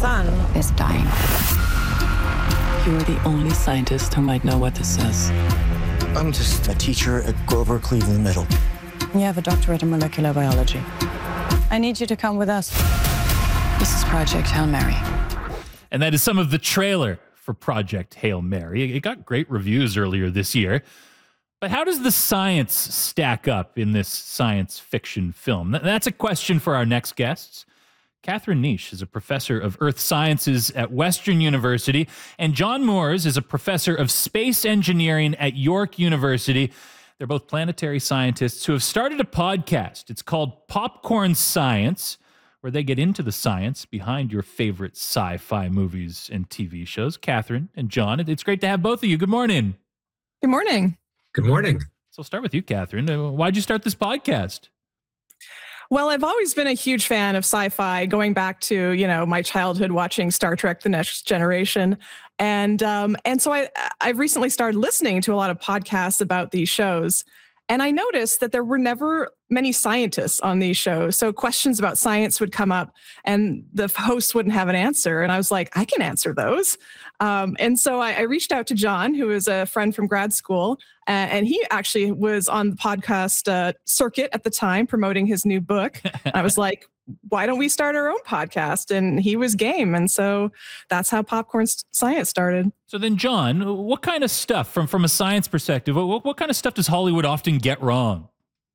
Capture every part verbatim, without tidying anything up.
son is dying. You're the only scientist who might know what this says. I'm just a teacher at Grover Cleveland Middle. You have a doctorate in molecular biology. I need you to come with us. This is Project Hail Mary. And that is some of the trailer for Project Hail Mary. It got great reviews earlier this year. But how does the science stack up in this science fiction film? That's a question for our next guests. Catherine Nish is a professor of earth sciences at Western University, and John Moores is a professor of space engineering at York University. They're both planetary scientists who have started a podcast. It's called Popcorn Science, where they get into the science behind your favorite sci-fi movies and T V shows. Catherine and John, it's great to have both of you. Good morning. Good morning. Good morning. So I'll start with you, Catherine. Why'd you start this podcast? Well, I've always been a huge fan of sci-fi, going back to, you know, my childhood watching Star Trek: The Next Generation. And um, and so I, I've recently started listening to a lot of podcasts about these shows. And I noticed that there were never many scientists on these shows. So questions about science would come up and the host wouldn't have an answer. And I was like, I can answer those. Um, and so I, I reached out to John, who is a friend from grad school. Uh, and he actually was on the podcast uh, circuit at the time promoting his new book. I was like, why don't we start our own podcast? And he was game. And so that's how Popcorn Science started. So then, John, what kind of stuff, from, from a science perspective, what, what kind of stuff does Hollywood often get wrong?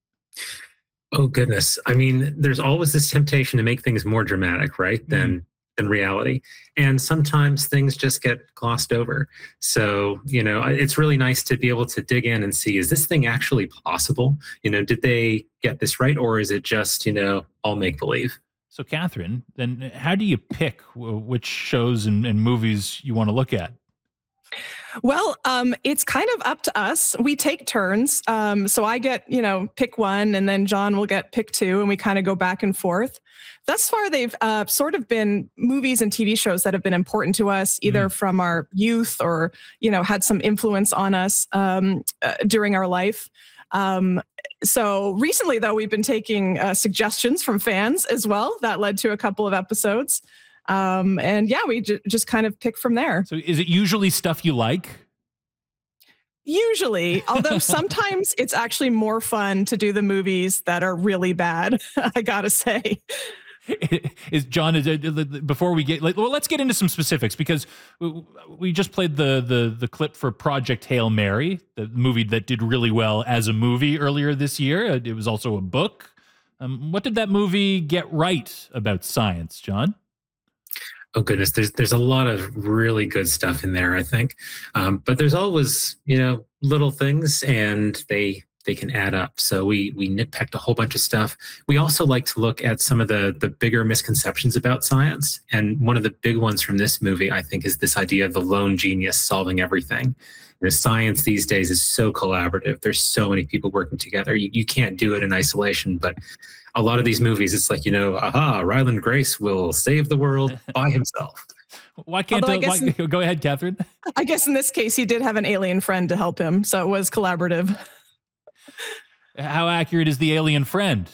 Oh, goodness. I mean, there's always this temptation to make things more dramatic, right, than, mm. than reality. And sometimes things just get glossed over. So, you know, it's really nice to be able to dig in and see, is this thing actually possible? You know, did they get this right? Or is it just, you know, all make-believe? So, Catherine, then how do you pick which shows and, and movies you want to look at? Well, um, it's kind of up to us. We take turns. Um, so I get, you know, pick one, and then John will get pick two, and we kind of go back and forth. Thus far, they've uh, sort of been movies and T V shows that have been important to us, either mm. from our youth or, you know, had some influence on us um, uh, during our life. Um, so recently, though, we've been taking uh, suggestions from fans as well. That led to a couple of episodes. Um, and yeah, we j- just kind of pick from there. So is it usually stuff you like? Usually, although sometimes it's actually more fun to do the movies that are really bad, I gotta say. Is John, is it, before we get, like, well, let's get into some specifics, because we just played the, the, the clip for Project Hail Mary, the movie that did really well as a movie earlier this year. It was also a book. Um, what did that movie get right about science, John? Oh, goodness, there's there's a lot of really good stuff in there, I think. Um, but there's always, you know, little things, and they they can add up. So we we nitpicked a whole bunch of stuff. We also like to look at some of the the bigger misconceptions about science. And one of the big ones from this movie, I think, is this idea of the lone genius solving everything. You know, science these days is so collaborative. There's so many people working together. You, you can't do it in isolation, but a lot of these movies, it's like, you know, aha, Ryland Grace will save the world by himself. Why can't Although I uh, guess why, in, go ahead, Catherine? I guess in this case, he did have an alien friend to help him, so it was collaborative. How accurate is the alien friend?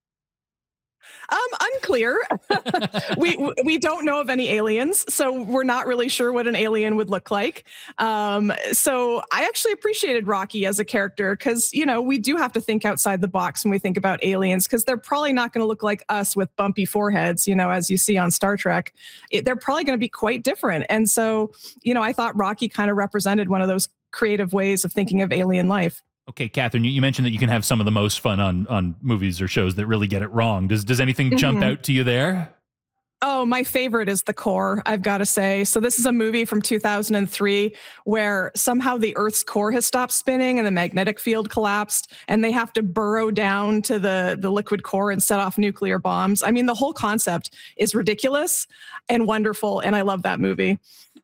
Um, unclear. we we don't know of any aliens, so we're not really sure what an alien would look like. Um, so I actually appreciated Rocky as a character because, you know, we do have to think outside the box when we think about aliens, because they're probably not going to look like us with bumpy foreheads, you know, as you see on Star Trek. It, they're probably going to be quite different. And so, you know, I thought Rocky kind of represented one of those creative ways of thinking of alien life. Okay, Catherine, you, you mentioned that you can have some of the most fun on, on movies or shows that really get it wrong. Does does anything mm-hmm. jump out to you there? Oh, my favorite is The Core, I've got to say. So this is a movie from two thousand three where somehow the Earth's core has stopped spinning and the magnetic field collapsed, and they have to burrow down to the, the liquid core and set off nuclear bombs. I mean, the whole concept is ridiculous and wonderful, and I love that movie.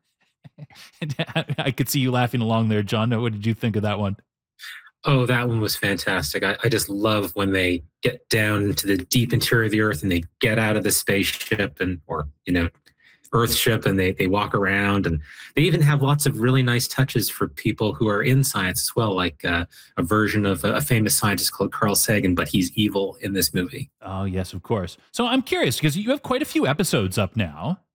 I could see you laughing along there, John. What did you think of that one? Oh, that one was fantastic. I, I just love when they get down into the deep interior of the Earth and they get out of the spaceship and, or, you know, Earthship, and they, they walk around, and they even have lots of really nice touches for people who are in science as well, like uh, a version of a, a famous scientist called Carl Sagan, but he's evil in this movie. Oh, yes, of course. So I'm curious, because you have quite a few episodes up now.